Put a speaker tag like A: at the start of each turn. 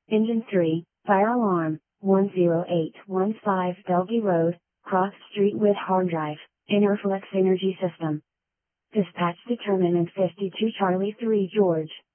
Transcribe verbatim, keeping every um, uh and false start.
A: Engine three, fire alarm, one zero eight one five Bellevue Road, Cross Street with hard drive, Interflex Energy System. Dispatch determinant fifty-two Charlie three George.